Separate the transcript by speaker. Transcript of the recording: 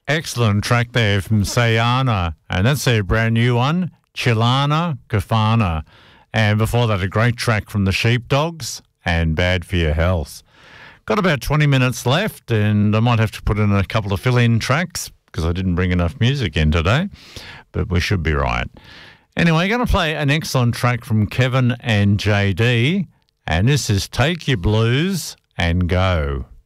Speaker 1: Excellent track there from Sayana, and that's their brand new one, Chilana Kafana. And before that, a great track from the Sheepdogs and Bad for Your Health. Got about 20 minutes left, and I might have to put in a couple of fill-in tracks because I didn't bring enough music in today, but we should be right. Anyway, going to play an excellent track from Kevin and JD, and this is Take Your Blues and Go.